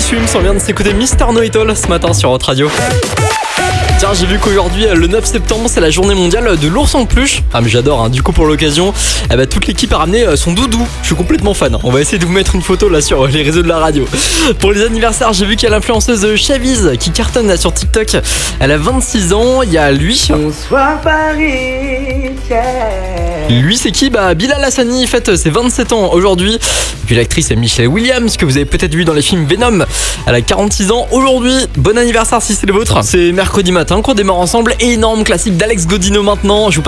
Swims, on vient de s'écouter Mister Know It All ce matin sur Hot Radio. Tiens, j'ai vu qu'aujourd'hui, le 9 septembre, c'est la journée mondiale de l'ours en peluche. Ah mais j'adore, du coup pour l'occasion, toute l'équipe a ramené son doudou. Je suis complètement fan. On va essayer de vous mettre une photo là sur les réseaux de la radio. Pour les anniversaires, j'ai vu qu'il y a l'influenceuse Chaviz qui cartonne là sur TikTok. Elle a 26 ans, il y a lui. Bonsoir Paris, Lui c'est qui ? Bilal Hassani fête ses 27 ans aujourd'hui. Puis l'actrice Michelle Williams que vous avez peut-être vu dans les films Venom. Elle a 46 ans aujourd'hui. Bon anniversaire si c'est le vôtre. C'est mercredi matin qu'on démarre ensemble. Énorme classique d'Alex Godino maintenant. Je vous passe